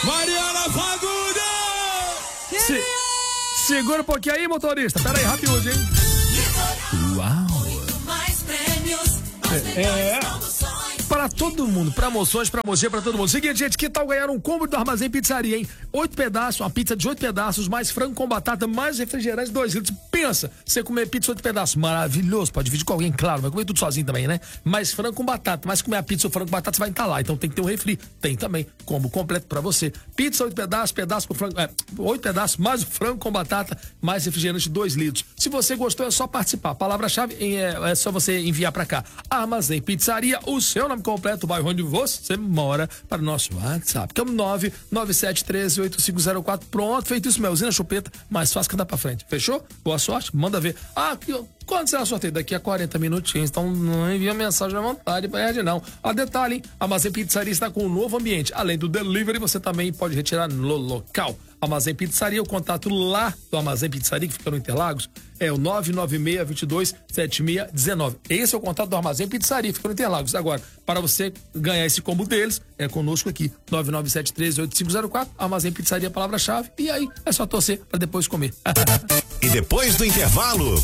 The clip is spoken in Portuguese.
Mariana Fagundes! Segura um pouquinho aí, motorista. Pera aí, rápido, hein? Uau! Para todo mundo, promoções, pra você, pra todo mundo. Seguinte, gente, que tal ganhar um combo do Armazém Pizzaria, hein? 8 pedaços, uma pizza de 8 pedaços, mais frango com batata, mais refrigerante, 2 litros. Pensa, você comer pizza 8 pedaços, maravilhoso. Pode dividir com alguém, claro, vai comer tudo sozinho também, né? Mais frango com batata, mais comer a pizza ou frango com batata, você vai entalar. Então tem que ter um refri. Tem também, combo completo pra você. Pizza 8 pedaços, pedaço com frango, 8 pedaços, mais frango com batata, mais refrigerante, 2 litros. Se você gostou, é só participar. Palavra-chave é só você enviar pra cá. Armazém Pizzaria, o seu nome completo, o bairro onde você mora, para o nosso WhatsApp, que é o 997138504. Pronto, feito isso, Melzinha Chupeta, mais fácil que andar pra frente. Fechou? Boa sorte, manda ver. Quando será o sorteio? Daqui a 40 minutinhos, então não envia mensagem à vontade, perde não. Detalhe, hein? A Armazém Pizzaria está com um novo ambiente. Além do delivery, você também pode retirar no local. Armazém Pizzaria, o contato lá do Armazém Pizzaria, que fica no Interlagos, é o 996-22-7619. Esse é o contato do Armazém Pizzaria, fica no Interlagos. Agora, para você ganhar esse combo deles, é conosco aqui, 997138504, Armazém Pizzaria, palavra-chave, e aí é só torcer para depois comer. E depois do intervalo,